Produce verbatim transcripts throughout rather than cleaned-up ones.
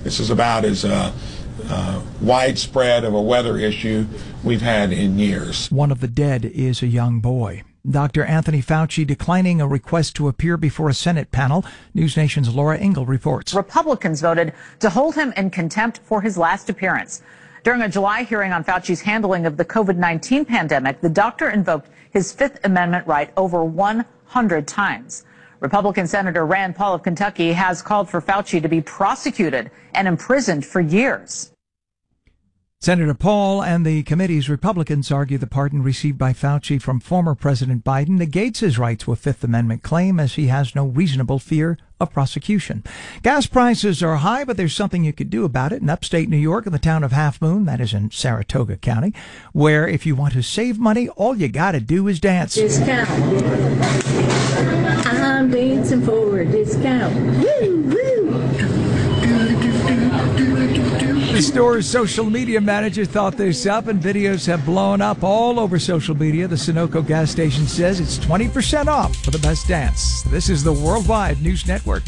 This is about as uh, uh, widespread of a weather issue we've had in years. One of the dead is a young boy. Doctor Anthony Fauci declining a request to appear before a Senate panel. News Nation's Laura Ingle reports. Republicans voted to hold him in contempt for his last appearance. During a July hearing on Fauci's handling of the COVID nineteen pandemic, the doctor invoked his Fifth Amendment right over one hundred times. Republican Senator Rand Paul of Kentucky has called for Fauci to be prosecuted and imprisoned for years. Senator Paul and the committee's Republicans argue the pardon received by Fauci from former President Biden negates his right to a Fifth Amendment claim, as he has no reasonable fear of prosecution. Gas prices are high, but there's something you could do about it. In upstate New York, in the town of Half Moon, that is in Saratoga County, where if you want to save money, all you got to do is dance. Discount. I'm dancing for a discount. Woo, woo. The store's social media manager thought this up, and videos have blown up all over social media. The Sunoco gas station says it's twenty percent off for the best dance. This is the Worldwide News Network.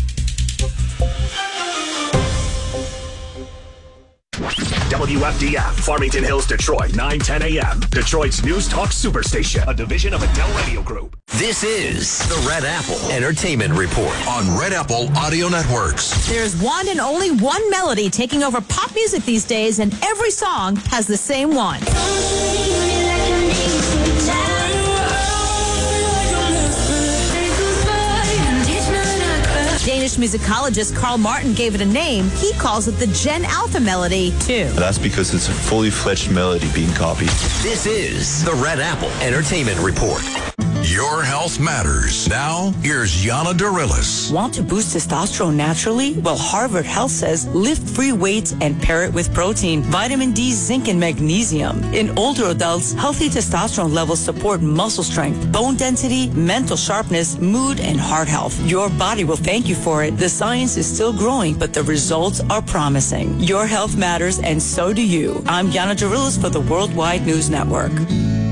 W F D F, Farmington Hills, Detroit, nine ten a.m. Detroit's News Talk Superstation, a division of Adele Radio Group. This is the Red Apple Entertainment Report on Red Apple Audio Networks. There's one and only one melody taking over pop music these days, and every song has the same one. Danish musicologist Carl Martin gave it a name. He calls it the Gen Alpha melody, too. That's because it's a fully fledged melody being copied. This is the Red Apple Entertainment Report. Your health matters. Now, here's Yana Darilis. Want to boost testosterone naturally? Well, Harvard Health says lift free weights and pair it with protein, vitamin D, zinc, and magnesium. In older adults, healthy testosterone levels support muscle strength, bone density, mental sharpness, mood, and heart health. Your body will thank you for it. The science is still growing, but the results are promising. Your health matters, and so do you. I'm Yana Darilis for the Worldwide News Network.